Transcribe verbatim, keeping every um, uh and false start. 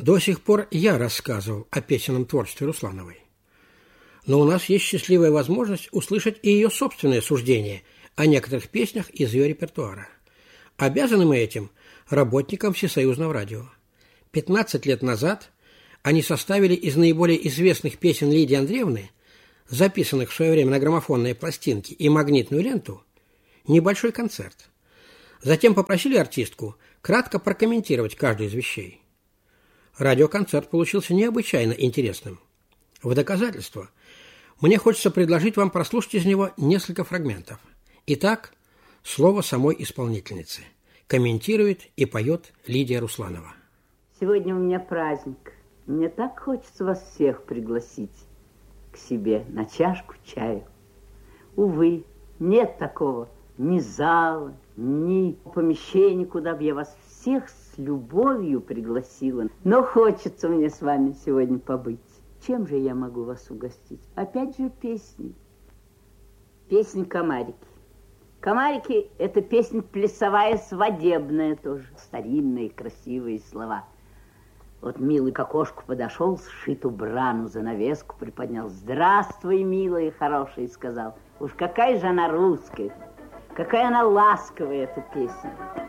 До сих пор я рассказывал о песенном творчестве Руслановой. Но у нас есть счастливая возможность услышать и ее собственное суждение о некоторых песнях из ее репертуара. Обязаны мы этим работникам Всесоюзного радио. пятнадцать лет назад они составили из наиболее известных песен Лидии Андреевны, записанных в свое время на граммофонные пластинки и магнитную ленту, небольшой концерт. Затем попросили артистку кратко прокомментировать каждую из вещей. Радиоконцерт получился необычайно интересным. В доказательство мне хочется предложить вам прослушать из него несколько фрагментов. Итак, слово самой исполнительницы. Комментирует и поет Лидия Русланова. Сегодня у меня праздник. Мне так хочется вас всех пригласить к себе на чашку чаю. Увы, нет такого ни зала, ни помещения, куда бы я вас всех с любовью пригласила. Но хочется мне с вами сегодня побыть. Чем же я могу вас угостить? Опять же песни. Песня «Комарики». «Комарики» – это песня плясовая, свадебная тоже. Старинные, красивые слова. Вот милый к окошку подошел, сшиту брану занавеску приподнял. «Здравствуй, милая, хорошая», сказал. Уж какая же она русская, какая она ласковая, эта песня.